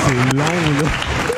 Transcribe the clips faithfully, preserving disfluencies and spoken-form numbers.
c'est long, là.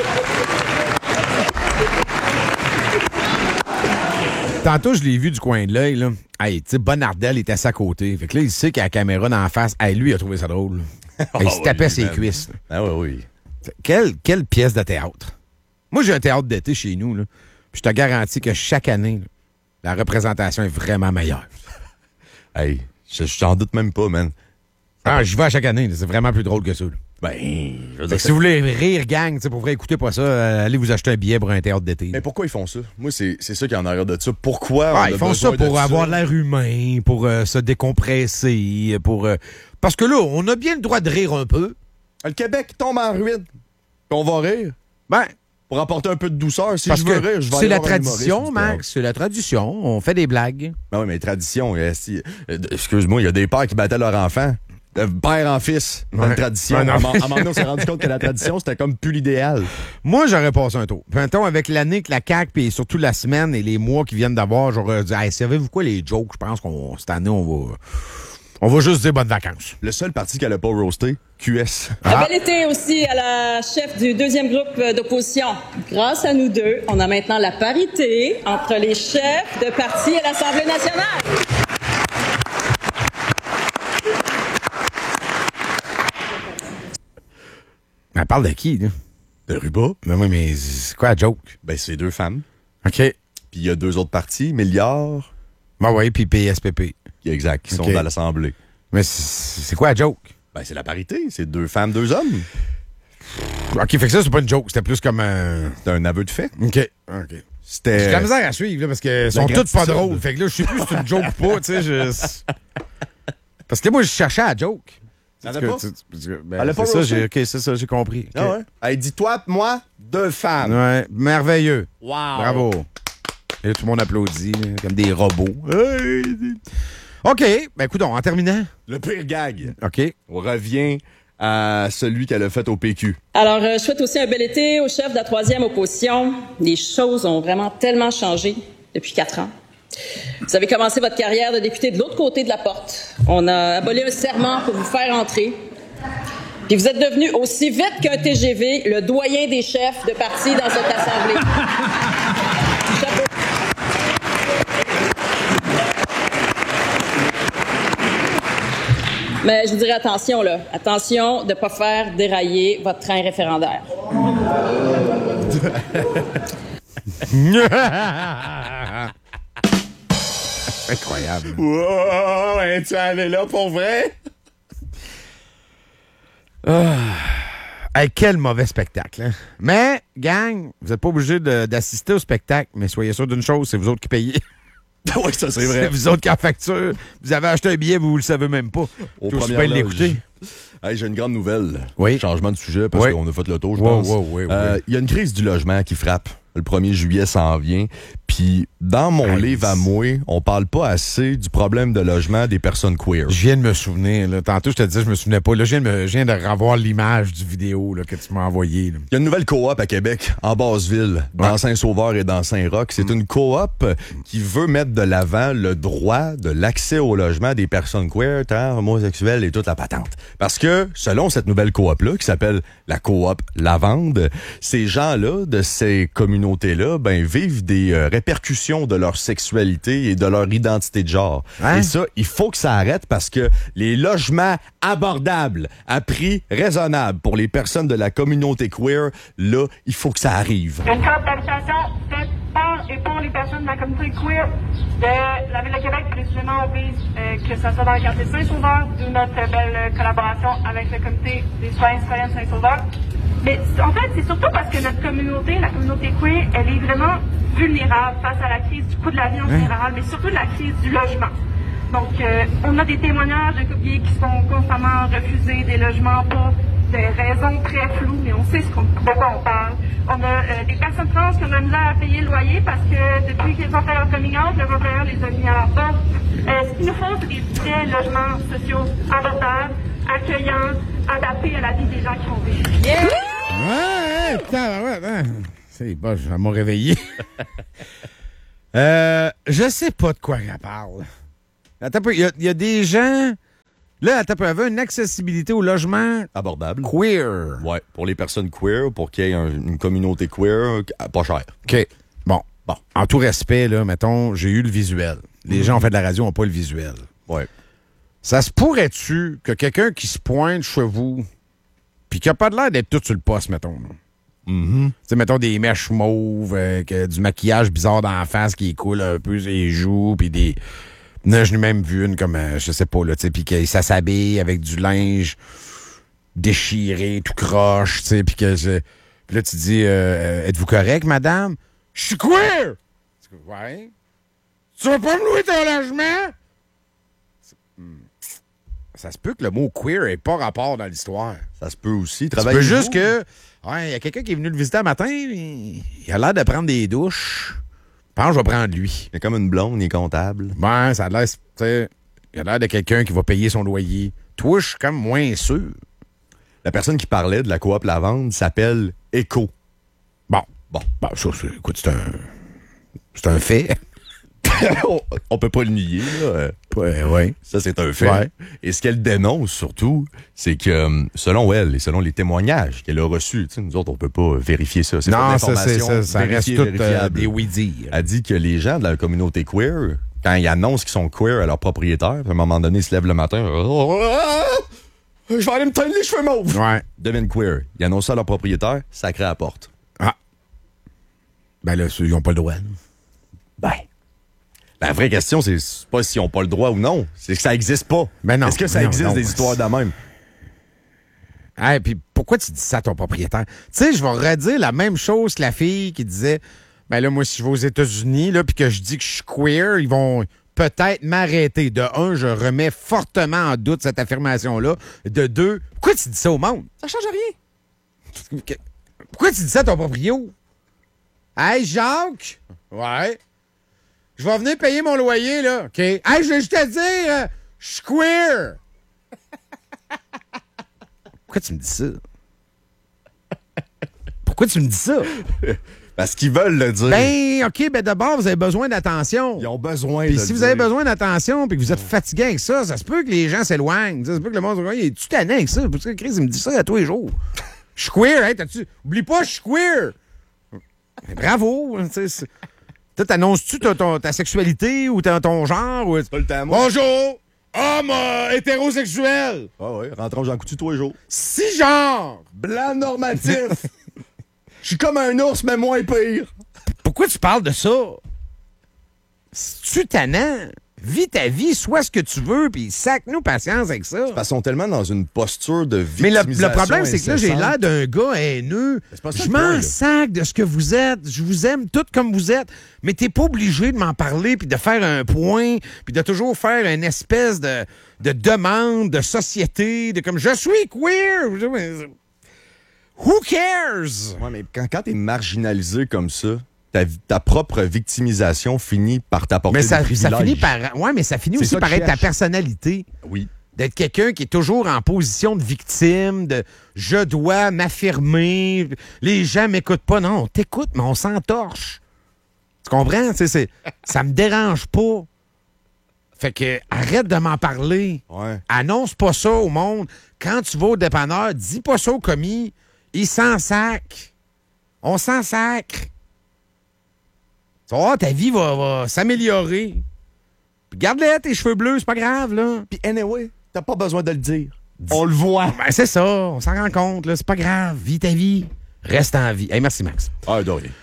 Tantôt, je l'ai vu du coin de l'œil, là. Hey, tu sais, Bonardel était à sa côté. Fait que là, il sait qu'il y a la caméra dans la face. Hey, lui, il a trouvé ça drôle. Oh, il se tapait oui, ses man. cuisses. Là. Ah oui, oui. Quelle, quelle pièce de théâtre. Moi, j'ai un théâtre d'été chez nous, là. Puis je te garantis que chaque année, là, la représentation est vraiment meilleure. Hey, je, je t'en doute même pas, man. Ah, j'y vais à chaque année. Là. C'est vraiment plus drôle que ça. Là. Ben, je veux Fait dire, que si vous voulez rire, gang, pour vrai, écoutez pas ça, euh, allez vous acheter un billet pour un théâtre d'été. mais pourquoi ils font ça? Moi, c'est, c'est ça qui est en arrière de ça. Pourquoi? Ah, on a ils font besoin ça pour de avoir ça? l'air humain, pour euh, se décompresser, pour... euh, Parce que là, on a bien le droit de rire un peu. Le Québec tombe en ruine. Puis on va rire. Ben, Pour apporter un peu de douceur. Si parce je veux que rire, je vais c'est aller la voir un humoriste tradition, du théâtre. Max. C'est la tradition. On fait des blagues. Ben oui, mais tradition. euh, si- euh, excuse-moi, il y a des pères qui battaient leur enfant. De père en fils. Dans Ouais. une tradition. Ouais, non. à un moment à un moment donné, on s'est rendu compte que la tradition, c'était comme plus l'idéal. Moi, j'aurais passé un tour. Puis, mettons, avec l'année que la C A Q, puis surtout la semaine et les mois qui viennent d'avoir, j'aurais dit, hey, savez-vous quoi, les jokes? Je pense qu'on cette année, on va... On va juste dire bonnes vacances. Le seul parti qu'elle n'a pas roasté, Q S. Ah. Bel été aussi à la chef du deuxième groupe d'opposition. Grâce à nous deux, on a maintenant la parité entre les chefs de parti à l'Assemblée nationale. Elle parle de qui, là? De Ruba. Ben oui, mais c'est quoi la joke? Ben, c'est deux femmes. OK. Puis il y a deux autres partis, Milliards, Ben oui, puis P S P P. exact, qui sont Ok. à l'Assemblée. Mais c'est c'est quoi la joke? Ben, c'est la parité. C'est deux femmes, deux hommes. OK, fait que ça, c'est pas une joke. C'était plus comme un... C'est un aveu de fait. OK. OK. C'était. J'ai de la misère à suivre, là, parce qu'elles sont toutes pas gratitude. drôles. Fait que là, je sais plus si c'est une joke ou pas, tu sais. Je... Parce que moi, je cherchais à la joke. Y'en a Que- pas? tu- tu- ben, Elle a pas c'est ça, roasté? j'ai, OK, c'est ça, j'ai compris. Ah OK. ouais? Hey, dis-toi, moi, deux femmes. Ouais, merveilleux. Wow. Bravo. Et là, tout le monde applaudit, là, comme des robots. Hey! OK, ben écoute, en terminant. Le pire gag. OK. On revient à celui qu'elle a fait au P Q. Alors, euh, je souhaite aussi un bel été au chef de la troisième opposition. Les choses ont vraiment tellement changé depuis quatre ans. Vous avez commencé votre carrière de député de l'autre côté de la porte. On a aboli un serment pour vous faire entrer. Puis vous êtes devenu aussi vite qu'un T G V le doyen des chefs de parti dans cette assemblée. Chapeau. Mais je vous dirais attention, là. Attention de ne pas faire dérailler votre train référendaire. Incroyable. Wow, es-tu allé là pour vrai? Hey, quel mauvais spectacle. Hein? Mais, gang, vous n'êtes pas obligé de- d'assister au spectacle, mais soyez sûr d'une chose, c'est vous autres qui payez. Oui, ça, c'est C'est vrai. vous autres qui en facture. Vous avez acheté un billet, vous ne le savez même pas. Au Tout aussi premier bien de l'écouter. Hey, j'ai une grande nouvelle. Oui. Changement de sujet parce Oui. qu'on a fait le tour, je Wow, pense. wow, oui, oui. Euh, Il y a une crise du logement qui frappe. Le premier juillet s'en vient. Puis, dans mon Hey, livre à moi, on parle pas assez du problème de logement des personnes queer. Je viens de me souvenir. Là. Tantôt, je te disais, je me souvenais pas. Là, je viens de, me- je viens de revoir l'image du vidéo là, que tu m'as envoyé. là. Il y a une nouvelle coop à Québec, en Basse-Ville, dans Ouais. Saint-Sauveur et dans Saint-Roch. C'est une coop qui veut mettre de l'avant le droit de l'accès au logement des personnes queer, trans, homosexuelles et toute la patente. Parce que, selon cette nouvelle coop-là, qui s'appelle la coop Lavande, ces gens-là, de ces communautés-là, ben, vivent des euh, répercussions de leur sexualité et de leur identité de genre. Hein? Et ça, il faut que ça arrête parce que les logements abordables à prix raisonnable pour les personnes de la communauté queer, là, il faut que ça arrive. Une carte d'habitation faite par et pour les personnes de la communauté queer de la Ville de Québec. Précisément, on vise euh, que ça soit dans le quartier Saint-Sauveur, d'où notre belle euh, collaboration avec le comité des citoyens et citoyennes de Saint-Sauveur. Mais en fait, c'est surtout parce que notre communauté, la communauté queer, elle est vraiment vulnérable face à la crise du coût de la vie en général, mais surtout la crise du logement. Donc, euh, on a des témoignages de couples gays qui se font constamment refuser des logements pour des raisons très floues, mais on sait ce qu'on, de quoi on parle. On a euh, des personnes trans qui ont de la misère à payer le loyer parce que depuis qu'ils ont fait leur coming out, leur employeur les a mis à la porte. Euh, ce qu'il nous faut, c'est des vrais logements sociaux abordables, accueillants, adaptés à la vie des gens qui vont vivre. Ouais, ouais, putain, ouais, ouais. C'est bon, je vais me réveiller. euh, je sais pas de quoi elle parle. Attends un peu, il y, a- il y a des gens Là, elle avait une accessibilité au logement Abordable. queer. Ouais, pour les personnes queer, pour qu'il y ait un- une communauté queer, pas cher. OK. Bon. Bon. En tout respect, là, mettons, j'ai eu le visuel. Les mmh. gens, en fait, de la radio, n'ont pas le visuel. Ouais. Ça se pourrait-tu que quelqu'un qui se pointe chez vous, puis qui a pas de l'air d'être tout sur le poste, mettons, là. Mm-hmm. Tu sais, mettons des mèches mauves, euh, que, du maquillage bizarre dans la face qui coule un peu sur les joues, puis des... Non, je n'ai même vu une comme, euh, je sais pas, là, tu sais, puis que ça s'habille avec du linge déchiré, tout croche, tu sais, puis que... Je... Puis là, tu dis, euh, êtes-vous correct, madame? Je suis queer! Ouais. Tu veux pas me louer ton logement? Ça se peut que le mot queer ait pas rapport dans l'histoire. Ça se peut aussi. Ça se peut juste que... Ouais, il y a quelqu'un qui est venu le visiter un matin, il, il a l'air de prendre des douches. Je pense que je vais prendre lui. Il est comme une blonde, il est comptable. Ben, ça a l'air... Tu sais, il a l'air de quelqu'un qui va payer son loyer. Toi, je suis comme moins sûr. La personne qui parlait de la coop La Vente s'appelle Echo. Bon. Bon. Ben, ça, c'est, écoute, c'est un... C'est un fait. on, on peut pas le nier, là. Ouais, ouais. Ça, c'est un fait. Ouais. Et ce qu'elle dénonce, surtout, c'est que, selon elle, et selon les témoignages qu'elle a reçus, tu sais, nous autres, on peut pas vérifier ça. C'est non, pas ça, c'est, ça, ça reste tout euh, des oui-dire. Elle dit que les gens de la communauté queer, quand ils annoncent qu'ils sont queer à leur propriétaire, à un moment donné, ils se lèvent le matin, je vais aller me teindre les cheveux mauves. Ouais. Deviennent queer. Ils annoncent ça à leur propriétaire, ça crée la porte. Ah. Ben là, ils n'ont pas le droit. Là. Ben. La vraie question, c'est pas s'ils n'ont pas le droit ou non, c'est que ça existe pas. Ben non. Est-ce que ça non, existe non, des histoires de même? Hey, puis pourquoi tu dis ça à ton propriétaire? Tu sais, je vais redire la même chose que la fille qui disait, ben là, moi, si je vais aux États-Unis, là, puis que je dis que je suis queer, ils vont peut-être m'arrêter. De un, je remets fortement en doute cette affirmation-là. De deux, pourquoi tu dis ça au monde? Ça change rien. Pourquoi tu dis ça à ton proprio? Hey, Jacques! Ouais? Je vais venir payer mon loyer, là. OK? Hey, je vais juste te dire, euh, je suis queer! Pourquoi tu me dis ça? Pourquoi tu me dis ça? Parce qu'ils veulent le dire. Ben, OK, ben d'abord, vous avez besoin d'attention. Ils ont besoin Puis de si le vous avez dire. besoin d'attention puis que vous êtes fatigué avec ça, ça se peut que les gens s'éloignent. Ça se peut que le monde se dise, il est-tu tanné avec ça? Parce que Chris, il me dit ça à tous les jours. Je suis queer, hein? T'as-tu... Oublie pas, je suis queer! Ben, bravo! Tu sais, toi, t'annonces-tu ta, ton, ta sexualité ou ta, ton genre? Ou... Pas le temps, moi. Bonjour! Homme euh, hétérosexuel! Ah ouais, rentrons Jean Coutu tous les jours. Si genre! Blanc normatif! Je suis comme un ours, mais moins pire. Pourquoi tu parles de ça? C'est-tu tannant? Vis ta vie, sois ce que tu veux, puis sac-nous patience avec ça. Parce qu'ils sont tellement dans une posture de Mais le, victimisation le problème, c'est que là, j'ai incessante. l'air d'un gars haineux. C'est pas ça Je le point, m'en là. sac de ce que vous êtes. Je vous aime tout comme vous êtes. Mais t'es pas obligé de m'en parler, puis de faire un point, puis de toujours faire une espèce de, de demande de société, de comme « je suis queer ». Who cares? Ouais, mais quand, quand t'es marginalisé comme ça, ta, ta propre victimisation finit par t'apporter Mais des ça, privilèges. ça finit par. Ouais, mais ça finit C'est aussi ça par que je être ta cherche. personnalité. Oui. D'être quelqu'un qui est toujours en position de victime, de je dois m'affirmer, les gens m'écoutent pas. Non, on t'écoute, mais on s'entorche. Tu comprends? Tu sais, c'est, ça me dérange pas. Fait que arrête de m'en parler. Ouais. Annonce pas ça au monde. Quand tu vas au dépanneur, dis pas ça au commis. Il s'en sac. On s'en sacre. Tu vas voir, ta vie va, va s'améliorer. Puis garde-les, tes cheveux bleus, c'est pas grave, là. Puis anyway, t'as pas besoin de le dire. On le voit. Ben, c'est ça, on s'en rend compte, là. C'est pas grave. Vis ta vie. Reste en vie. Hey, merci, Max. Ah, de rien.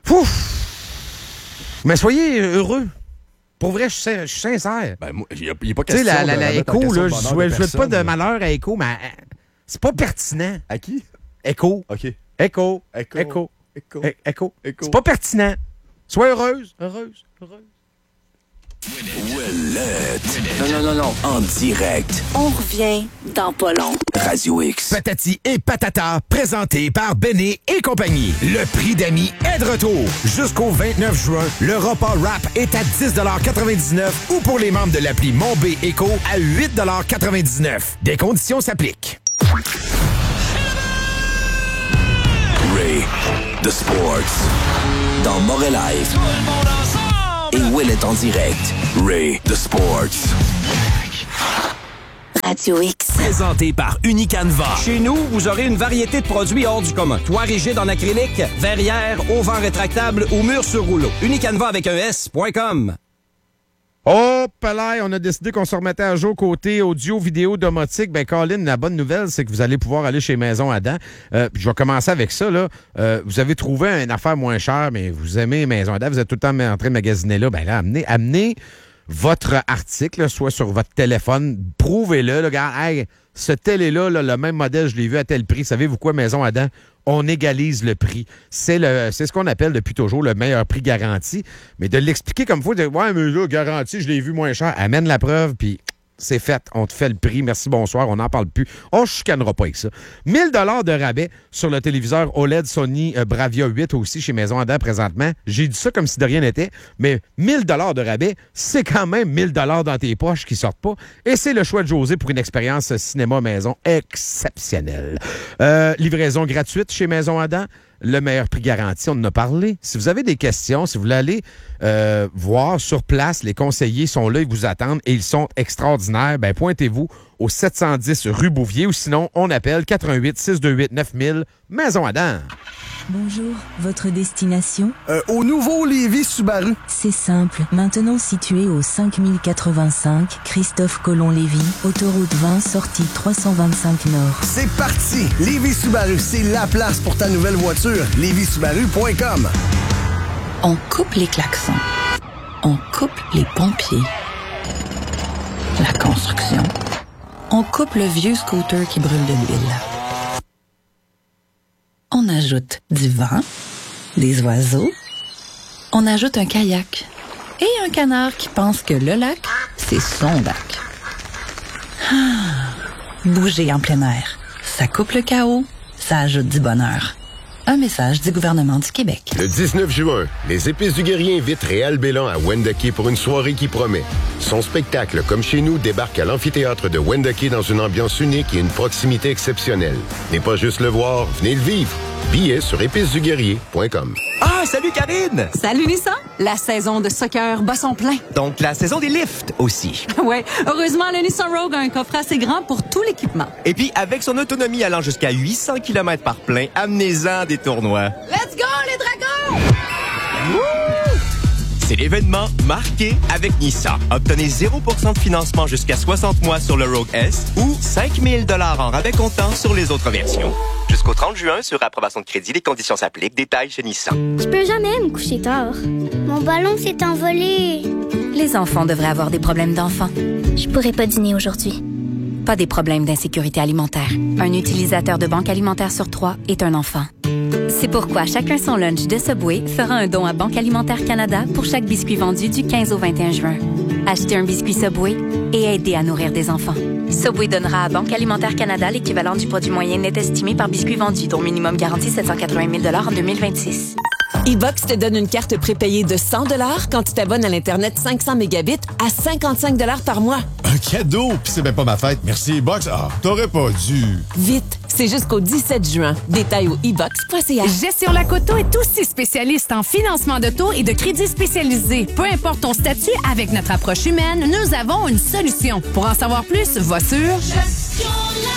Fouf! Mais soyez heureux. Pour vrai, je suis sin- je suis sincère. Ben, moi, il n'est pas Tu sais, question la, la, de la remettre en Écho, question là, le je bonheur souhaite de je souhaite pas de personne. malheur à Écho, mais euh, c'est pas pertinent. À qui? Écho. OK. Écho. Écho. Écho. Écho. É- Écho. Écho. C'est pas pertinent. Sois heureuse. Heureuse. Heureuse. Non, non, non, non. En direct. On revient dans pas long. Radio X. Patati et Patata, présenté par Béné et compagnie. Le prix d'amis est de retour. Jusqu'au vingt-neuf juin, le repas rap est à dix quatre-vingt-dix-neuf ou pour les membres de l'appli Mon B Éco à huit quatre-vingt-dix-neuf. Des conditions s'appliquent. Ray, The Sports. Dans Montréal Live. Et Will est en direct. Ray, The Sports. Radio X. Présenté par Unicanva. Chez nous, vous aurez une variété de produits hors du commun. Toit rigide en acrylique, verrière, auvent rétractable ou mur sur rouleau. Unicanva avec un S point com. Oh, palais, on a décidé qu'on se remettait à jour côté audio, vidéo, domotique. Ben, Colin, la bonne nouvelle, c'est que vous allez pouvoir aller chez Maison Adam. Euh, je vais commencer avec ça, là. Euh, vous avez trouvé une affaire moins chère, mais vous aimez Maison Adam, vous êtes tout le temps en train de magasiner là. Ben là, amenez, amenez votre article, là, soit sur votre téléphone, prouvez-le, là, regarde, hey, ce télé-là, là, le même modèle, je l'ai vu à tel prix. Savez-vous quoi, Maison Adam? On égalise le prix. C'est le, c'est ce qu'on appelle depuis toujours le meilleur prix garanti. Mais de l'expliquer comme il faut, de dire, ouais, mais là, garanti, je l'ai vu moins cher. Amène la preuve, puis c'est fait. On te fait le prix. Merci, bonsoir. On n'en parle plus. On ne chicanera pas avec ça. mille dollars de rabais sur le téléviseur O L E D Sony euh, Bravia huit aussi chez Maison Adam présentement. J'ai dit ça comme si de rien n'était, mais mille dollars de rabais, c'est quand même mille dollars dans tes poches qui sortent pas. Et c'est le choix de José pour une expérience cinéma maison exceptionnelle. Euh, livraison gratuite chez Maison Adam. Le meilleur prix garanti, on en a parlé. Si vous avez des questions, si vous voulez aller euh, voir sur place, les conseillers sont là, ils vous attendent et ils sont extraordinaires, ben pointez-vous au sept cent dix rue Bouvier ou sinon, on appelle quatre un huit, six deux huit, neuf mille Maison Adam. Bonjour, votre destination? Euh, au nouveau Lévis Subaru. C'est simple. Maintenant situé au cinq mille quatre-vingt-cinq, Christophe Colomb-Lévis, autoroute vingt, sortie trois cent vingt-cinq Nord. C'est parti! Lévis Subaru, c'est la place pour ta nouvelle voiture. lévis subaru point com. On coupe les klaxons. On coupe les pompiers. La construction. On coupe le vieux scooter qui brûle de l'huile. On ajoute du vent, des oiseaux. On ajoute un kayak et un canard qui pense que le lac, c'est son lac. Ah, bouger en plein air, ça coupe le chaos, ça ajoute du bonheur. Un message du gouvernement du Québec. Le dix-neuf juin, les Épices du Guerrier invitent Réal Bélan à Wendake pour une soirée qui promet. Son spectacle, comme chez nous, débarque à l'amphithéâtre de Wendake dans une ambiance unique et une proximité exceptionnelle. N'est pas juste le voir, venez le vivre. Billets sur épices du guerrier point com. Ah, salut Karine! Salut Nissan! La saison de soccer bat son plein. Donc la saison des lifts aussi. Ouais, heureusement, le Nissan Rogue a un coffre assez grand pour tout l'équipement. Et puis, avec son autonomie allant jusqu'à huit cents kilomètres par plein, amenez-en des tournois. Let's go, les dragons! Wouh! C'est l'événement marqué avec Nissan. Obtenez zéro pour cent de financement jusqu'à soixante mois sur le Rogue S ou cinq mille dollars en rabais comptant sur les autres versions. Jusqu'au trente juin, sur approbation de crédit, les conditions s'appliquent. Détails chez Nissan. Je peux jamais me coucher tard. Mon ballon s'est envolé. Les enfants devraient avoir des problèmes d'enfants. Je pourrais pas dîner aujourd'hui. Pas des problèmes d'insécurité alimentaire. Un utilisateur de banque alimentaire sur trois est un enfant. C'est pourquoi Chacun son lunch de Subway fera un don à Banque Alimentaire Canada pour chaque biscuit vendu du quinze au vingt et un juin. Achetez un biscuit Subway et aidez à nourrir des enfants. Subway donnera à Banque Alimentaire Canada l'équivalent du produit moyen net estimé par biscuit vendu, dont minimum garanti sept cent quatre-vingt mille dollars en deux mille vingt-six. E-Box te donne une carte prépayée de cent dollars quand tu t'abonnes à l'Internet cinq cents mégabits à cinquante-cinq dollars par mois. Un cadeau? Puis c'est même pas ma fête. Merci, E-Box. Ah, t'aurais pas dû. Vite, c'est jusqu'au dix-sept juin. Détails au e box point c a. Gestion Lacoto est aussi spécialiste en financement d'auto et de crédits spécialisés. Peu importe ton statut, avec notre approche humaine, nous avons une solution. Pour en savoir plus, va sur gestion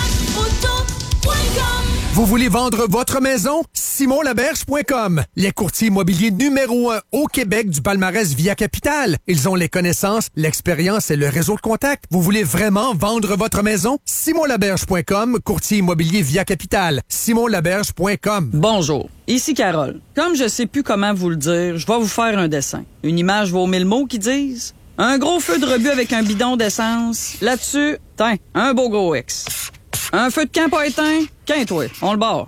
lacoto point com. Vous voulez vendre votre maison? simon laberge point com. Les courtiers immobiliers numéro un au Québec du palmarès Via Capital. Ils ont les connaissances, l'expérience et le réseau de contacts. Vous voulez vraiment vendre votre maison? simon laberge point com, courtier immobilier Via Capital. simon laberge point com. Bonjour, ici Carole. Comme je sais plus comment vous le dire, je vais vous faire un dessin. Une image vaut mille mots qui disent... Un gros feu de rebut avec un bidon d'essence. Là-dessus, tiens, un beau gros X. Un feu de camp pas éteint, qu'un-toi, on le barre.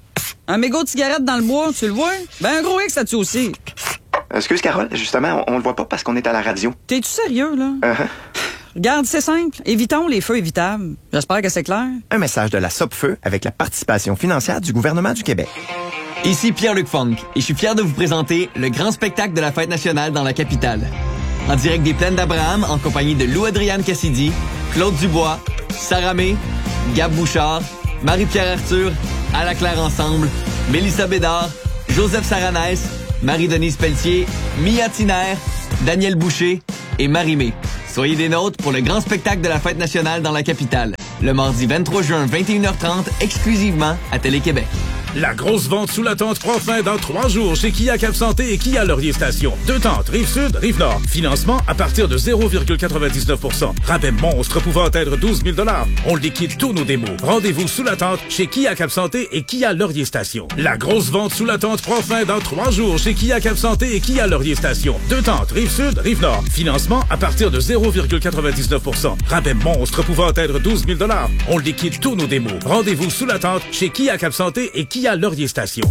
Un mégot de cigarette dans le bois, tu le vois? Ben un gros X là-dessus aussi. Excuse Carole, justement, on, on le voit pas parce qu'on est à la radio. T'es-tu sérieux, là? Uh-huh. Regarde, c'est simple. Évitons les feux évitables. J'espère que c'est clair. Un message de la Sopfeu avec la participation financière du gouvernement du Québec. Ici Pierre-Luc Funk et je suis fier de vous présenter le grand spectacle de la fête nationale dans la capitale. En direct des Plaines d'Abraham, en compagnie de Lou-Adrienne Cassidy, Claude Dubois, Sarah May, Gab Bouchard, Marie-Pierre Arthur, À la Claire Ensemble, Mélissa Bédard, Joseph Saranès, Marie-Denise Pelletier, Mia Tiner, Daniel Boucher et Marie-Mé. Soyez des nôtres pour le grand spectacle de la Fête nationale dans la capitale. Le mardi vingt-trois juin, vingt et une heures trente, exclusivement à Télé-Québec. La grosse vente sous la tente prend fin dans trois jours chez Kia Cap Santé et Kia Laurier Station. Deux tentes, Rive-Sud, Rive-Nord. Financement à partir de zéro virgule quatre-vingt-dix-neuf pour cent. Rabais monstre pouvant atteindre douze mille dollars. On liquide tous nos démos. Rendez-vous sous la tente chez Kia Cap Santé et Kia Laurier Station. La grosse vente sous la tente prend fin dans trois jours chez Kia Cap Santé et Kia Laurier Station. Deux tentes, Rive-Sud, Rive-Nord. Financement à partir de zéro virgule quatre-vingt-dix-neuf pour cent. Rabais monstre pouvant atteindre douze mille dollars. On liquide tous nos démos. Rendez-vous sous la tente chez Kia Cap Santé et Kia Laurier Station.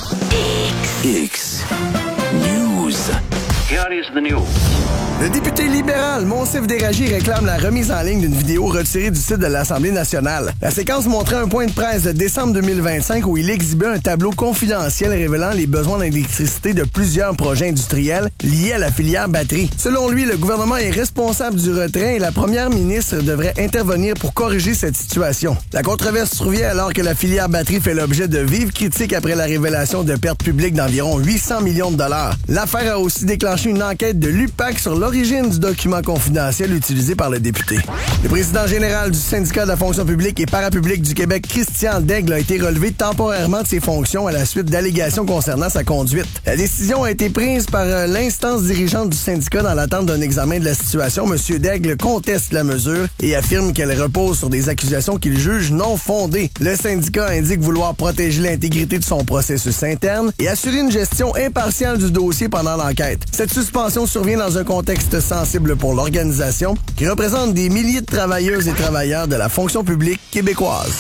X News. Here is the news. Le député libéral Monsef Déragi réclame la remise en ligne d'une vidéo retirée du site de l'Assemblée nationale. La séquence montrait un point de presse de décembre deux mille vingt-cinq où il exhibait un tableau confidentiel révélant les besoins d'électricité de plusieurs projets industriels liés à la filière batterie. Selon lui, le gouvernement est responsable du retrait et la première ministre devrait intervenir pour corriger cette situation. La controverse survient alors que la filière batterie fait l'objet de vives critiques après la révélation de pertes publiques d'environ huit cents millions de dollars. L'affaire a aussi déclenché une enquête de l'U P A C sur l'origine du document confidentiel utilisé par le député. Le président général du syndicat de la fonction publique et parapublique du Québec, Christian Daigle, a été relevé temporairement de ses fonctions à la suite d'allégations concernant sa conduite. La décision a été prise par euh, l'instance dirigeante du syndicat dans l'attente d'un examen de la situation. M. Daigle conteste la mesure et affirme qu'elle repose sur des accusations qu'il juge non fondées. Le syndicat indique vouloir protéger l'intégrité de son processus interne et assurer une gestion impartiale du dossier pendant l'enquête. Cette suspension survient dans un contexte sensible pour l'organisation qui représente des milliers de travailleuses et travailleurs de la fonction publique québécoise.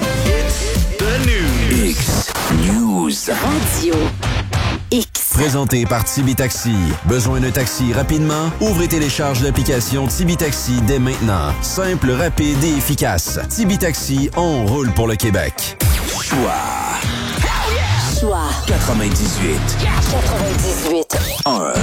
X News. Radio X. Présenté par Tibi Taxi. Besoin d'un taxi rapidement? Ouvrez et télécharge l'application Tibi Taxi dès maintenant. Simple, rapide et efficace. Tibi Taxi, on roule pour le Québec. Choix. Choix. quatre-vingt-dix-huit. quatre-vingt-dix-huit. un.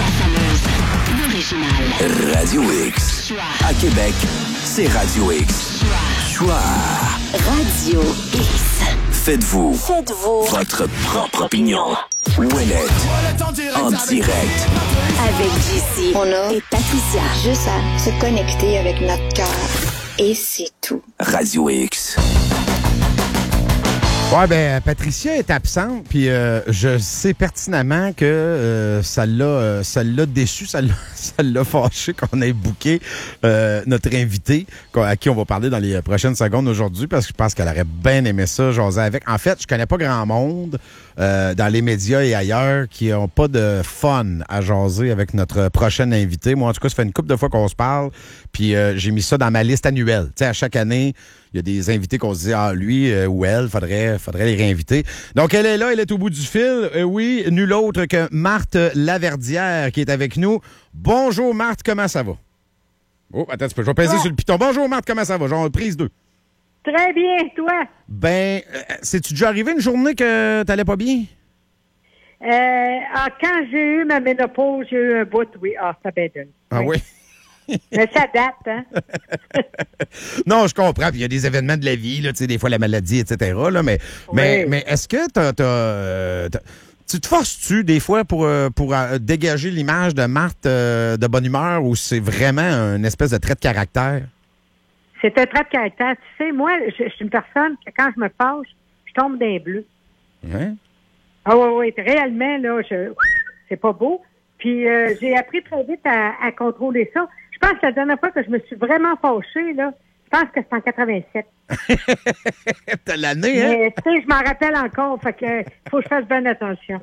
Radio X. À Québec, c'est Radio X. Choix. Radio X. Faites-vous. Faites-vous. Votre propre opinion. Ouellette. En direct. Avec J C. On a et Patricia. juste à se connecter avec notre cœur. Et c'est tout. Radio X. Ouais, ben Patricia est absente, puis euh, je sais pertinemment que euh, ça l'a, euh, ça l'a déçu, ça l'a, ça l'a fâché qu'on ait booké euh, notre invité, à qui on va parler dans les prochaines secondes aujourd'hui, parce que je pense qu'elle aurait bien aimé ça, jaser avec. En fait, je connais pas grand monde euh, dans les médias et ailleurs qui ont pas de fun à jaser avec notre prochain invité. Moi, en tout cas, ça fait une couple de fois qu'on se parle, puis euh, j'ai mis ça dans ma liste annuelle. Tu sais, à chaque année, il y a des invités qu'on se dit, ah, lui euh, ou elle, faudrait, faudrait les réinviter. Donc, elle est là, elle est au bout du fil. Euh, oui, nul autre que Marthe Laverdière qui est avec nous. Bonjour, Marthe, comment ça va? Oh, attends, je vais peser ouais. sur le piton. Bonjour, Marthe, comment ça va? Genre, prise deux. Très bien, toi? Ben, euh, c'est-tu déjà arrivé une journée que t'allais pas bien? Euh, ah, quand j'ai eu ma ménopause, j'ai eu un bout, oui. Ah, ça bien donné. Ah oui? Mais ça date, hein? Non, je comprends. Puis il y a des événements de la vie, là, tu sais, des fois la maladie, et cetera. Là, mais, oui. mais, mais est-ce que t'as, t'as, euh, t'as, tu te forces-tu des fois pour, euh, pour euh, dégager l'image de Marthe euh, de bonne humeur ou c'est vraiment une espèce de trait de caractère? C'est un trait de caractère. Tu sais, moi, je, je suis une personne que quand je me fâche, je tombe d'un bleu. Hein? Ah oui, oui. Réellement, là, je, c'est pas beau. Puis euh, j'ai appris très vite à, à contrôler ça. Je pense que la dernière fois que je me suis vraiment fâchée, là, je pense que c'est en quatre-vingt-sept. T'as l'année, hein? Mais, tu sais, je m'en rappelle encore, fait que faut que je fasse bien attention.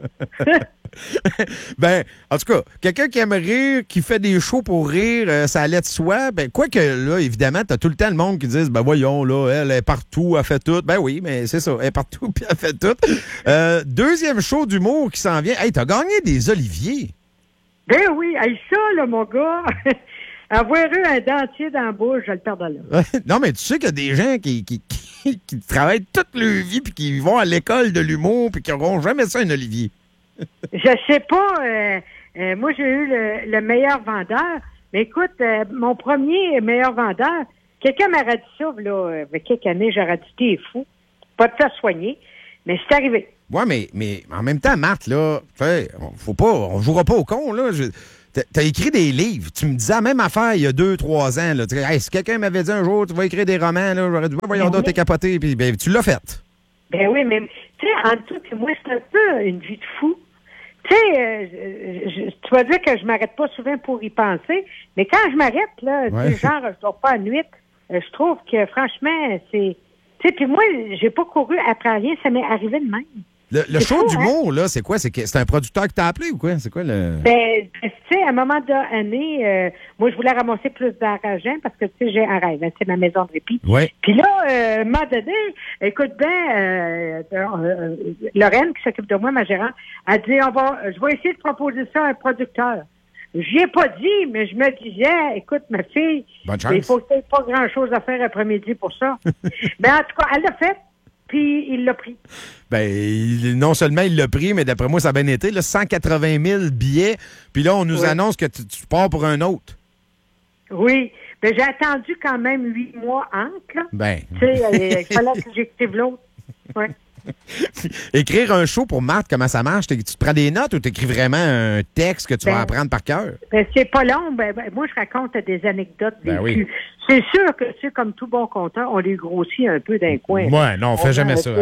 Ben, en tout cas, quelqu'un qui aime rire, qui fait des shows pour rire, euh, ça allait de soi. Ben, quoique, là, évidemment, t'as tout le temps le monde qui dit, ben voyons, là, elle est partout, elle fait tout. Ben oui, mais c'est ça, elle est partout, puis elle fait tout. Euh, deuxième show d'humour qui s'en vient. Hey, t'as gagné des Oliviers. Ben oui, hey, ça, là, mon gars... Avoir eu un dentier dans la bouche, je le perds de là. Non, mais tu sais qu'il y a des gens qui, qui, qui, qui travaillent toute leur vie puis qui vont à l'école de l'humour puis qui n'auront jamais ça, un Olivier. Je sais pas. Euh, euh, moi, j'ai eu le, le meilleur vendeur. Mais écoute, euh, mon premier meilleur vendeur, quelqu'un m'a dit ça, là, il y a quelques années, j'aurais dit, t'es fou. Pas de faire soigner. Mais c'est arrivé. Ouais, mais, mais en même temps, Marthe, là, faut pas, on jouera pas au con, là. Je, t'as, t'as écrit des livres. Tu me disais la même affaire il y a deux, trois ans. Là. Tu, hey, si quelqu'un m'avait dit un jour, tu vas écrire des romans, là, j'aurais dit, voyons donc, t'es capoté. Puis ben, tu l'as fait. Ben oui, mais tu sais, en tout, moi, c'est un peu une vie de fou. Tu sais, euh, je, je, tu vas dire que je m'arrête pas souvent pour y penser, mais quand je m'arrête, là, ouais. tu sais, genre, je dors pas à nuit, euh, je trouve que, franchement, c'est... Tu sais, puis moi, j'ai pas couru après rien, ça m'est arrivé de même. Le, le show fou, d'humour, hein? Là, c'est quoi? C'est, que, c'est un producteur qui t'a appelé ou quoi? C'est quoi le... Ben, tu sais, à un moment donné, euh, moi, je voulais ramasser plus d'argent parce que, tu sais, j'ai un rêve, hein, c'est ma maison de répit. Ouais. Puis là, euh, à un moment donné, écoute bien, euh, euh, Lorraine, qui s'occupe de moi, ma gérante, a dit, on va, je vais essayer de proposer ça à un producteur. J'y ai pas dit, mais je me disais, écoute, ma fille, il faut que tu n'aies pas grand-chose à faire après-midi pour ça. Mais en tout cas, elle l'a fait. Puis il l'a pris. Ben, il, non seulement il l'a pris, mais d'après moi, ça a bien été. Là, cent quatre-vingt mille billets. Puis là, on nous oui. annonce que tu, tu pars pour un autre. Oui. Ben, j'ai attendu quand même huit mois entre. Là. Ben. Tu sais, il fallait que j'active l'autre. Oui. Écrire un show pour Marthe, comment ça marche? Tu te prends des notes ou tu écris vraiment un texte que tu ben, vas apprendre par cœur? Ben, c'est pas long. Ben, ben, moi, je raconte des anecdotes ben vécues. Oui. C'est sûr que, tu sais, comme tout bon conteur, on les grossit un peu d'un coin. Ouais, non, on, on fait jamais ça.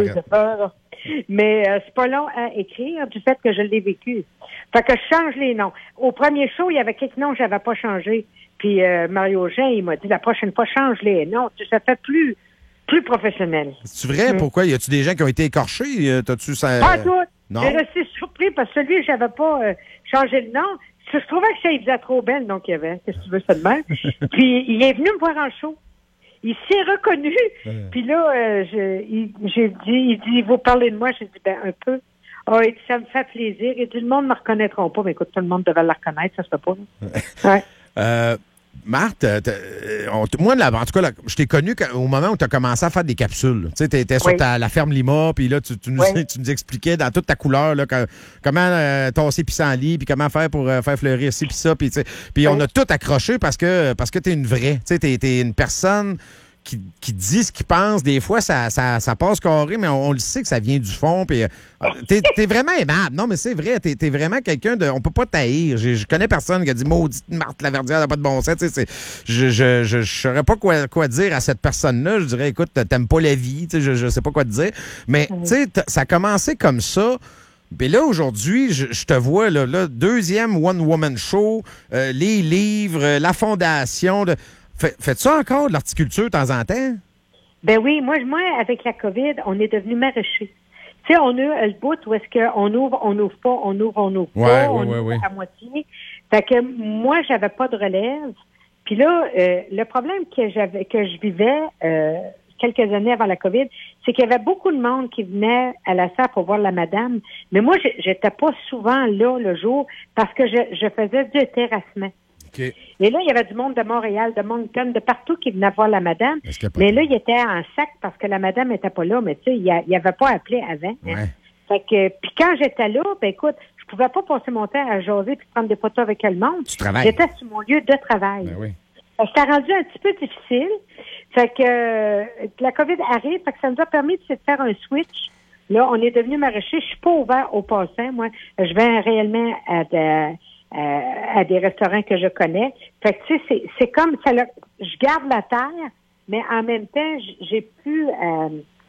Mais euh, c'est pas long à écrire du fait que je l'ai vécu. Fait que je change les noms. Au premier show, il y avait quelques noms que j'avais pas changé. Puis euh, Mario Jean, il m'a dit, la prochaine fois, change les noms. Ça fait plus... plus professionnel. C'est vrai? Mmh. Pourquoi? Y a-tu des gens qui ont été écorchés? T'as-tu ça? Pas tout. Non. J'ai resté surpris parce que celui, j'avais pas euh, changé le nom. Je trouvais que ça il faisait trop belle, donc il y avait. Qu'est-ce que tu veux, ça de même? Puis il est venu me voir en show. Il s'est reconnu. Mmh. Puis là, euh, je, il, j'ai dit, il dit, vous parlez de moi? J'ai dit, ben, un peu. Ah, oh, ça me fait plaisir. Il dit, le monde ne me reconnaîtra pas. Mais écoute, tout le monde devait la reconnaître, ça se fait pas. Ouais. euh, Marthe, on, moi, là, en tout cas, là, je t'ai connu au moment où tu as commencé à faire des capsules. Tu sais, tu étais oui. sur ta, la ferme Lima, puis là, tu, tu, nous, oui. tu nous expliquais dans toute ta couleur là, que, comment euh, tasser pissenlit, puis comment faire pour euh, faire fleurir ci, puis ça. Puis oui. on a tout accroché parce que, parce que tu es une vraie. Tu es, es une personne qui, qui dit ce qu'il pense. Des fois, ça, ça, ça passe carré, mais on, on le sait que ça vient du fond. Puis, euh, t'es, t'es vraiment aimable. Non, mais c'est vrai, t'es, t'es vraiment quelqu'un de... On peut pas t'haïr. Je, je connais personne qui a dit « Maudite Marthe Laverdière, n'a pas de bon sens. » Tu sais, je je, je, je saurais pas quoi, quoi dire à cette personne-là. Je dirais « Écoute, t'aimes pas la vie. » Tu sais, je, je sais pas quoi te dire. Mais, tu sais, ça a commencé comme ça. Puis là, aujourd'hui, je, je te vois, là, là deuxième one-woman show, euh, les livres, la fondation... De, Fait, faites ça encore, de l'horticulture, de temps en temps? Ben oui, moi, moi, avec la COVID, on est devenu maraîchers. Tu sais, on a le bout où est-ce qu'on ouvre, on n'ouvre pas, on ouvre, on n'ouvre ouais, pas, ouais, on ouais, ouvre ouais. à moitié. Fait que moi, j'avais pas de relève. Puis là, euh, le problème que j'avais, que je vivais euh, quelques années avant la COVID, c'est qu'il y avait beaucoup de monde qui venait à la salle pour voir la madame. Mais moi, j'étais pas souvent là le jour parce que je, je faisais du terrassement. Okay. Et là, il y avait du monde de Montréal, de Moncton, de partout qui venait voir la madame. Mais là, il était en sac parce que la madame n'était pas là. Mais tu sais, il n'y avait pas appelé avant. Ouais. Hein. Fait que, puis quand j'étais là, ben écoute, je pouvais pas passer mon temps à jaser puis prendre des photos avec le monde. Tu travailles. J'étais sur mon lieu de travail. Ben oui. Fait que c'était rendu un petit peu difficile. Fait que euh, la COVID arrive, fait que ça nous a permis de faire un switch. Là, on est devenu maraîcher. Je suis pas ouvert aux passants, moi. Je vais réellement à de, Euh, à des restaurants que je connais. Fait que, tu sais, c'est, c'est comme ça. Là, je garde la terre, mais en même temps, j'ai pu euh,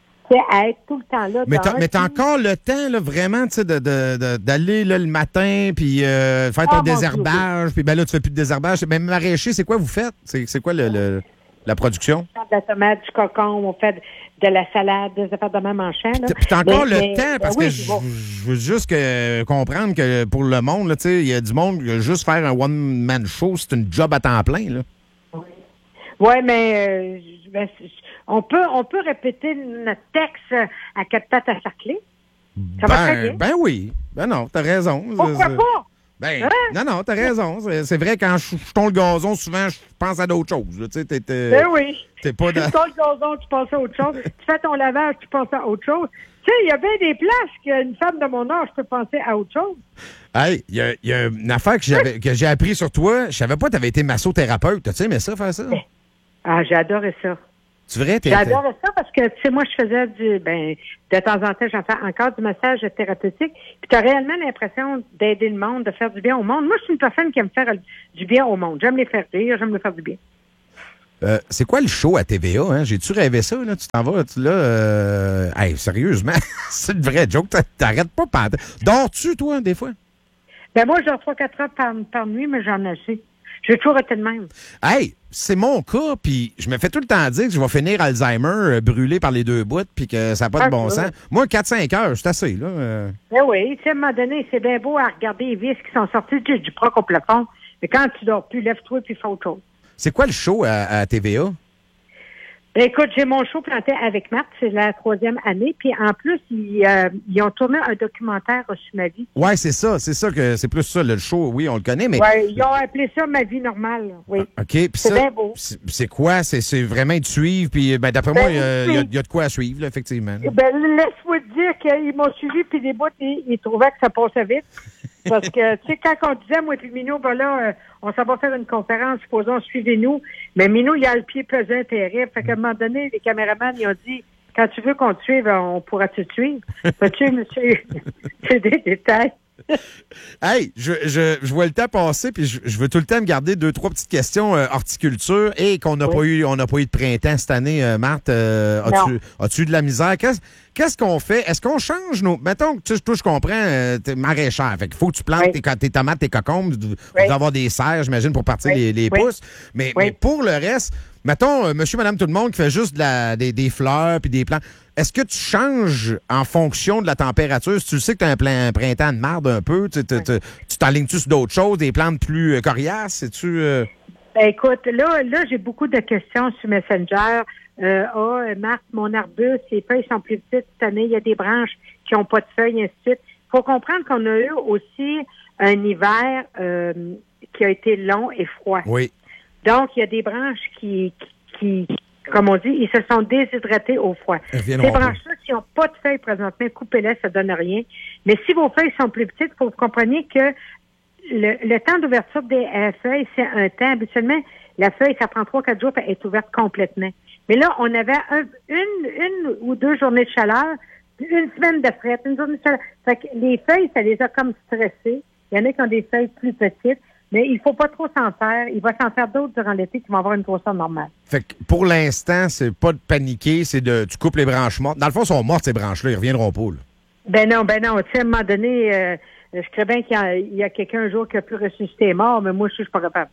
à être tout le temps là. Mais t'as, mais t'as encore le temps, là, vraiment, tu sais, de, de, de, d'aller là, le matin, puis euh, faire ton oh, désherbage, puis ben là, tu fais plus de désherbage. Même maraîcher, c'est quoi vous faites? C'est, c'est quoi le, le, la production? On fait de la tomate, du cocon, on fait de la salade, des affaires de même en champ. Puis t'as encore mais, le mais, temps, parce oui, que je, je veux juste que, comprendre que pour le monde, tu sais, il y a du monde, juste faire un one-man show, c'est une job à temps plein, là. Oui, ouais, mais euh, ben, on peut on peut répéter notre texte à quatre pattes à cercler. Ça ben, va très bien. Ben oui. Ben non, t'as raison. Pourquoi c'est, pas? Ben, hein? non, non, t'as raison. C'est, c'est vrai, quand je, je tombe le gazon, souvent, je pense à d'autres choses. Tu sais, t'es, t'es, ben oui. T'es pas dans... Tu tombes le gazon, tu penses à autre chose. Tu fais ton lavage, tu penses à autre chose. Tu sais, il y a bien des places qu'une femme de mon âge peut penser à autre chose. Hey, il y a, y a une affaire que, j'avais, que j'ai appris sur toi. Je savais pas que t'avais été massothérapeute. T'as-tu aimé ça, faire ça? Ah, j'ai adoré ça. Tu verrais, t'es... J'adorais ça parce que, tu sais, moi, je faisais du, ben, de temps en temps, j'en fais encore du massage thérapeutique. Puis tu as réellement l'impression d'aider le monde, de faire du bien au monde. Moi, je suis une personne qui aime faire du bien au monde. J'aime les faire rire, j'aime les faire du bien. Euh, c'est quoi le show à T V A? Hein? J'ai-tu rêvé ça? Là? Tu t'en vas, tu, là... Euh... Hey, sérieusement, c'est une vraie joke. T'arrêtes pas pendant... Dors-tu, toi, des fois? Ben moi, je dors trois quatre heures par, par nuit, mais j'en ai assez. J'ai toujours été de même. Hey, c'est mon cas, puis je me fais tout le temps dire que je vais finir Alzheimer euh, brûlé par les deux bouts, puis que ça n'a pas Ah, de bon ça. sens. Moi, quatre cinq heures, c'est assez, là. Euh... Ben oui, tu sais, à un moment donné, c'est bien beau à regarder les vis qui sont sortis du, du proc au plafond, mais quand tu dors plus, lève-toi puis fais autre chose. C'est quoi le show à, à T V A? Ben écoute, j'ai mon show planté avec Marthe, c'est la troisième année, puis en plus, ils, euh, ils ont tourné un documentaire sur ma vie. Ouais, c'est ça, c'est ça que c'est plus ça, le show, oui, on le connaît, mais... Ouais, ils ont appelé ça ma vie normale, oui. OK, puis c'est ça, bien beau. c'est c'est quoi? C'est c'est vraiment de suivre, puis ben, d'après Ben, moi, il y, a- il y a- oui. il y a de quoi à suivre, là, effectivement. Ben, laisse-moi te dire qu'ils m'ont suivi, puis les bouts, ils, ils trouvaient que ça passait vite. Parce que, tu sais, quand on disait, moi et Minou, ben là, euh, on s'en va faire une conférence, supposons, suivez-nous. Mais Minou, il a le pied pesant terrible. Fait qu'à un moment donné, les caméramans, ils ont dit, quand tu veux qu'on te suive, on pourra te suivre. Fait-tu, monsieur, c'est des détails. Hey, je, je, je vois le temps passer, puis je, je veux tout le temps me garder deux, trois petites questions euh, horticulture et qu'on n'a Oui. pas eu on n'a pas eu de printemps cette année, euh, Marthe. Euh, as-tu, Non. as-tu eu de la misère? Qu'est-ce, qu'est-ce qu'on fait? Est-ce qu'on change nos. Mettons que tu sais, toi, je comprends, euh, t'es maraîchère. Fait qu'il faut que tu plantes Oui. tes, co- tes tomates, tes cocombes, vous Oui. devez avoir des serres, j'imagine, pour partir Oui. les, les Oui. pousses. Mais, Oui. mais pour le reste, mettons, euh, monsieur, madame, tout le monde qui fait juste de la, des, des fleurs puis des plantes. Est-ce que tu changes en fonction de la température? Si tu sais que tu as un, plein- un printemps de marde un peu, tu tu- tu- tu t'enlignes-tu sur d'autres choses, des plantes plus euh, coriaces? C'est-tu. euh, Ben, écoute, là, là, j'ai beaucoup de questions sur Messenger. Euh, ah, euh, Marc, mon arbuste, les feuilles sont plus petites cette année, il y a des branches qui n'ont pas de feuilles, ainsi de suite. Il faut comprendre qu'on a eu aussi un hiver euh, qui a été long et froid. Oui. Donc, il y a des branches qui, qui, qui comme on dit, ils se sont déshydratées au froid. Elles Ces reviendront pas. branches-là, s'ils n'ont pas de feuilles présentement, coupez-les, ça donne rien. Mais si vos feuilles sont plus petites, il faut que vous compreniez que le, le temps d'ouverture des euh, feuilles, c'est un temps. Habituellement, la feuille, ça prend trois, quatre jours pour être ouverte complètement. Mais là, on avait un, une, une ou deux journées de chaleur, une semaine de fret, une journée de chaleur. Fait que les feuilles, ça les a comme stressées. Il y en a qui ont des feuilles plus petites, mais il faut pas trop s'en faire. Il va s'en faire d'autres durant l'été qui vont avoir une grosseur normale. Fait que pour l'instant, c'est pas de paniquer, c'est de. Tu coupes les branches mortes. Dans le fond, elles sont mortes, ces branches-là, ils reviendront pas, là. Ben non, ben non. Tu sais, à un moment donné, euh, je crois bien qu'il y a, il y a quelqu'un un jour qui a pu ressusciter mort, mais moi, je suis pas capable.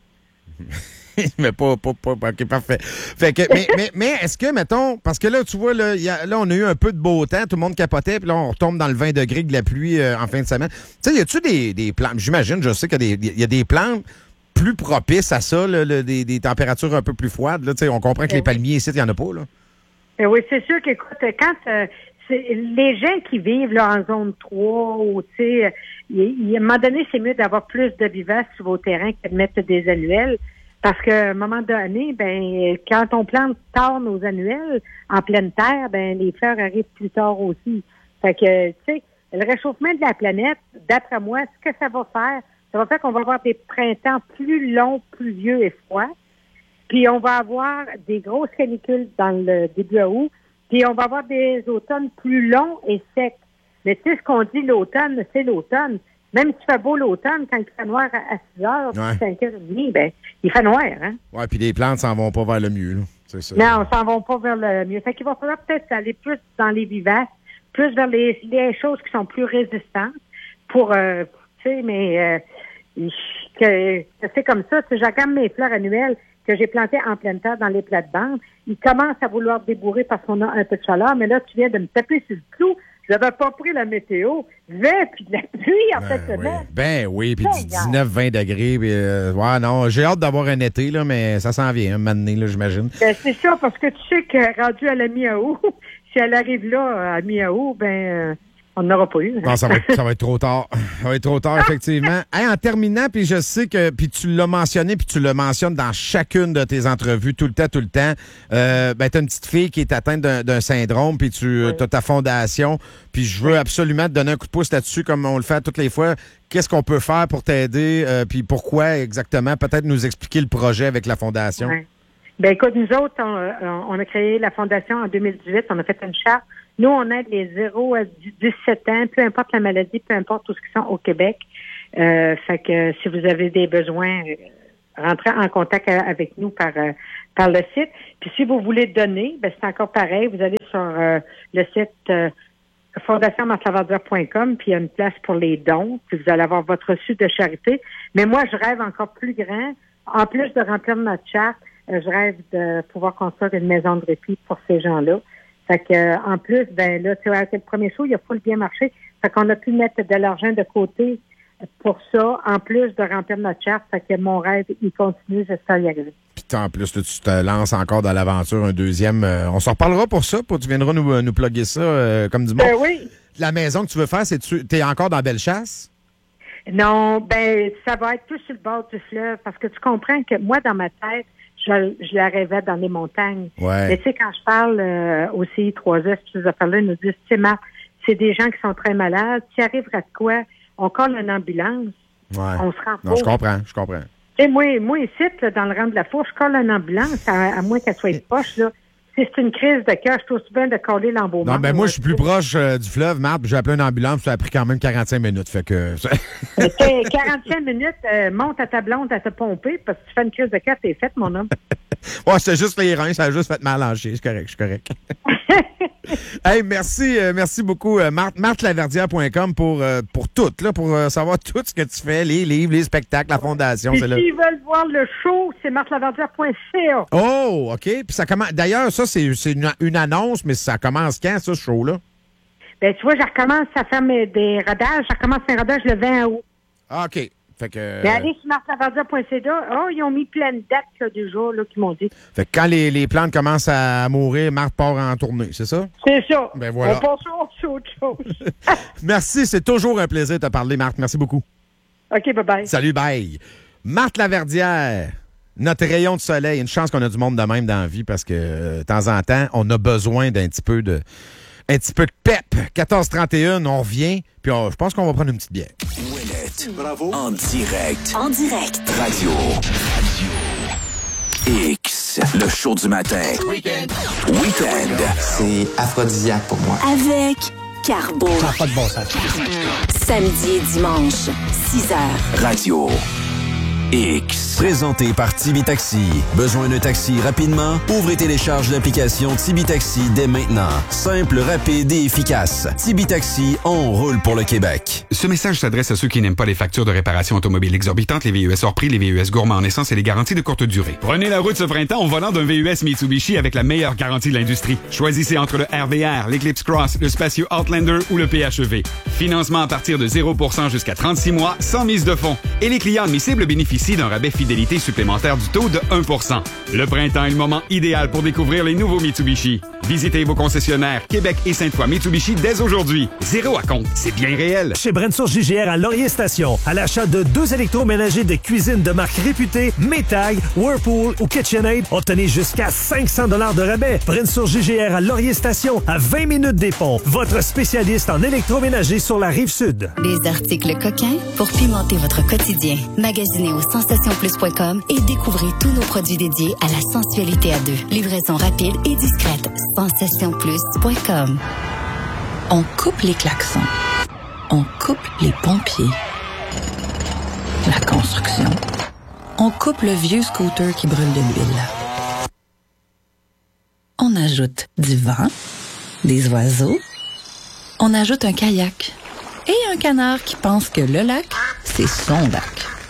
mais pas, pas, pas, pas- OK, parfait. Fait que, mais, mais, mais est-ce que, mettons, parce que là, tu vois, là, il y a, là, on a eu un peu de beau temps, tout le monde capotait, puis là, on retombe dans le vingt degrés de la pluie euh, en fin de semaine. Tu sais, y a-tu des, des plantes, j'imagine, je sais qu'il y a des, il y a des plantes plus propices à ça, là, là, des, des températures un peu plus froides, là, tu sais, on comprend que les palmiers ici, il n'y en a pas, là. Ben oui, c'est sûr qu'écoute, quand euh, c'est, les gens qui vivent là, en zone trois, ou tu sais, euh, il- il- à un moment donné, c'est mieux d'avoir plus de vivaces sur vos terrains que de mettre des annuels. Parce qu'à un moment donné, ben, quand on plante tard nos annuels en pleine terre, ben, les fleurs arrivent plus tard aussi. Fait que, tu sais, le réchauffement de la planète, d'après moi, ce que ça va faire, ça va faire qu'on va avoir des printemps plus longs, pluvieux et froids. Puis on va avoir des grosses canicules dans le début août. Puis on va avoir des automnes plus longs et secs. Mais tu sais, ce qu'on dit l'automne, c'est l'automne. Même si il fait beau l'automne, quand il fait noir à six heures, Ouais. cinq heures trente, ben, il fait noir, hein? Ouais, puis les plantes s'en vont pas vers le mieux, là. C'est ça. Non, on s'en va pas vers le mieux. Fait qu'il va falloir peut-être aller plus dans les vivaces, plus vers les, les choses qui sont plus résistantes pour, euh, tu sais, mais euh, que, que c'est comme ça. Si j'accame mes fleurs annuelles que j'ai plantées en pleine terre dans les plates-bandes, ils commencent à vouloir débourrer parce qu'on a un peu de chaleur, mais là, tu viens de me taper sur le clou. J'avais pas pris la météo. Vent puis de la pluie en Ben fait oui. semaine. Ben oui, puis Ben, du dix-neuf vingt degrés. Puis, euh, ouais, non, j'ai hâte d'avoir un été, là, mais ça s'en vient, un moment donné, là, j'imagine. Ben, c'est ça, parce que tu sais que rendu à la mi-août, si elle arrive là, à mi-août, ben, euh, on n'aura pas eu. Non, ça va, être, ça va être trop tard. Ça va être trop tard, effectivement. Hey, en terminant, puis je sais que puis tu l'as mentionné, puis tu le mentionnes dans chacune de tes entrevues, tout le temps, tout le temps. Euh, ben, tu as une petite fille qui est atteinte d'un, d'un syndrome, puis tu as ta fondation. Puis je veux absolument te donner un coup de pouce là-dessus, comme on le fait toutes les fois. Qu'est-ce qu'on peut faire pour t'aider, euh, puis pourquoi exactement? Peut-être nous expliquer le projet avec la fondation. Ouais. Ben écoute, nous autres, on, on a créé la fondation en deux mille dix-huit. On a fait une charte. Nous, on aide les zéro à dix-sept ans, peu importe la maladie, peu importe tout ce qui sont au Québec. Euh, fait que si vous avez des besoins, euh, rentrez en contact avec nous par euh, par le site. Puis si vous voulez donner, ben c'est encore pareil. Vous allez sur euh, le site euh, fondation marthe laverdière point com, puis il y a une place pour les dons. Puis vous allez avoir votre reçu de charité. Mais moi, je rêve encore plus grand. En plus de remplir notre charte, euh, je rêve de pouvoir construire une maison de répit pour ces gens-là. Fait que euh, en plus, ben là, tu vois, avec le premier show, il a pas bien marché. Fait qu'on a pu mettre de l'argent de côté pour ça, en plus de remplir notre charte. Fait que mon rêve, il continue, j'espère y arriver. Puis en plus, là, tu te lances encore dans l'aventure, un deuxième. Euh, on s'en reparlera pour ça, pour tu viendras nous, nous plugger ça euh, comme du monde. Euh, oui. La maison que tu veux faire, c'est tu es encore dans Bellechasse? Non, ben ça va être plus sur le bord du fleuve, parce que tu comprends que moi, dans ma tête, je, je la rêvais dans les montagnes. Ouais. Mais tu sais, quand je parle euh, au C I trois S, ces affaires-là, ils nous disent, tu sais, Marc, c'est des gens qui sont très malades. Tu arriveras de quoi? On colle une ambulance. Ouais. On se rend Non, je comprends, je comprends. Tu sais, moi, moi, ici, là, dans le rang de la fourche, je colle une ambulance, à, à moins qu'elle soit poche, là. Si c'est une crise de cœur, je trouve bien de coller l'embaumement. Non, ben moi, je suis plus proche euh, du fleuve, Marthe, puis j'ai appelé une ambulance, ça a pris quand même quarante-cinq minutes, fait que... quarante-cinq minutes, euh, monte à ta blonde à te pomper, parce que tu fais une crise de cœur, t'es faite, mon homme. Ouais, c'était juste les reins, ça a juste fait mal en chier, c'est correct, c'est correct. Hey, merci, euh, merci beaucoup, euh, Marthe, marthe laverdière point com pour, euh, pour tout, là, pour euh, savoir tout ce que tu fais, les livres, les spectacles, la fondation. Et c'est là. s'ils veulent voir le show, c'est marthe laverdière point c a. Oh, OK. Puis ça commence. D'ailleurs, ça, c'est, c'est une, une annonce, mais ça commence quand, ça, ce show-là? Ben, tu vois, je recommence à faire mes, des rodages. Je recommence mes rodages le vingt août. Ah, OK. Fait que. Mais allez sur marthe laverdière point c a. Oh, ils ont mis plein de dates, là, du jour, là, qu'ils m'ont dit. Fait que quand les, les plantes commencent à mourir, Marthe part en tournée, c'est ça? C'est ça. Ben voilà. On passe à autre chose. Merci, c'est toujours un plaisir de te parler, Marthe. Merci beaucoup. OK, bye-bye. Salut, bye. Marthe Laverdière, notre rayon de soleil. Une chance qu'on a du monde de même dans la vie parce que euh, de temps en temps, on a besoin d'un petit peu de un petit peu de pep. quatorze trente et un, on revient, puis on- je pense qu'on va prendre une petite bière. Ouellette. Bravo. En direct. En direct. Radio. Radio. X. Le show du matin. Weekend. Weekend. C'est aphrodisiaque pour moi. Avec Carbo. Ça n'a pas de bon sens. Samedi et dimanche, six heures. Radio. X. Présenté par Tibi Taxi. Besoin d'un taxi rapidement? Ouvrez et télécharge l'application Tibi Taxi dès maintenant. Simple, rapide et efficace. Tibi Taxi, on roule pour le Québec. Ce message s'adresse à ceux qui n'aiment pas les factures de réparation automobile exorbitantes, les V U S hors prix, les V U S gourmands en essence et les garanties de courte durée. Prenez la route ce printemps au volant d'un V U S Mitsubishi avec la meilleure garantie de l'industrie. Choisissez entre le R V R, l'Eclipse Cross, le Spacio Outlander ou le P H E V. Financement à partir de zéro pour cent jusqu'à trente-six mois, sans mise de fonds. Et les clients admissibles bénéficient d'un rabais fidélité supplémentaire du taux de un pour cent. Le printemps est le moment idéal pour découvrir les nouveaux Mitsubishi. Visitez vos concessionnaires Québec et Sainte-Foy Mitsubishi dès aujourd'hui. Zéro à compte, c'est bien réel. Chez Brensour J G R à Laurier Station, à l'achat de deux électroménagers de cuisine de marque réputée, Maytag, Whirlpool ou KitchenAid, obtenez jusqu'à cinq cents dollars de rabais. Brensour J G R à Laurier Station, à vingt minutes des ponts. Votre spécialiste en électroménager sur la Rive-Sud. Des articles coquins pour pimenter votre quotidien. Magasinez au sensation plus point com et découvrez tous nos produits dédiés à la sensualité à deux. Livraison rapide et discrète. sensation plus point com. On coupe les klaxons. On coupe les pompiers. La construction. On coupe le vieux scooter qui brûle de l'huile. On ajoute du vent, des oiseaux. On ajoute un kayak et un canard qui pense que le lac, c'est son lac.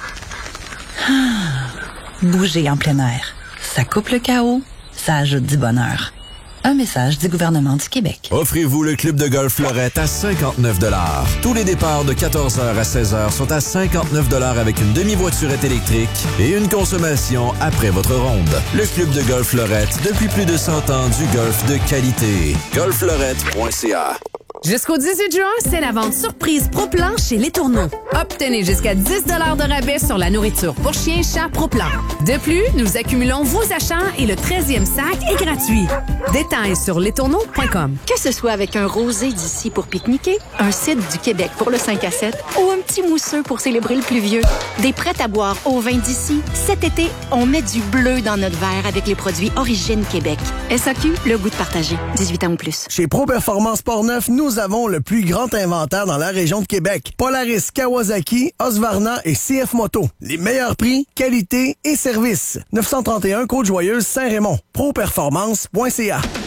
Ah, bouger en plein air. Ça coupe le chaos, ça ajoute du bonheur. Un message du gouvernement du Québec. Offrez-vous le club de golf Fleurette à cinquante-neuf dollars. Tous les départs de quatorze heures à seize heures sont à cinquante-neuf dollars avec une demi-voiturette électrique et une consommation après votre ronde. Le club de golf Fleurette, depuis plus de cent ans, du golf de qualité. golf fleurette point c a Jusqu'au dix-huit juin, c'est la vente surprise ProPlan chez Les Tourneaux. Obtenez jusqu'à dix dollars de rabais sur la nourriture pour chiens, chats ProPlan. De plus, nous accumulons vos achats et le treizième sac est gratuit. Détails sur les tourneaux point com. Que ce soit avec un rosé d'ici pour pique-niquer, un cidre du Québec pour le cinq à sept ou un petit mousseux pour célébrer le pluvieux, des prêts à boire au vin d'ici, cet été, on met du bleu dans notre verre avec les produits Origine Québec. S A Q, le goût de partager. dix-huit ans ou plus. Chez Pro Performance Portneuf, nous avons le plus grand inventaire dans la région de Québec. Polaris, Kawasaki, Husqvarna et C F Moto. Les meilleurs prix, qualité et service. neuf cent trente et un Côte-Joyeuse, Saint-Raymond. pro performance point c a.